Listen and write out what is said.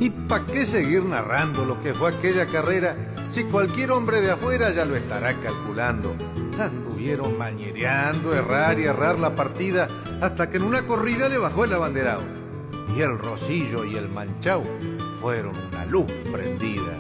¿Y pa' qué seguir narrando lo que fue aquella carrera si cualquier hombre de afuera ya lo estará calculando? Anduvieron mañereando, errar y errar la partida hasta que en una corrida le bajó el abanderado. Y el Rosillo y el Manchao fueron una luz prendida.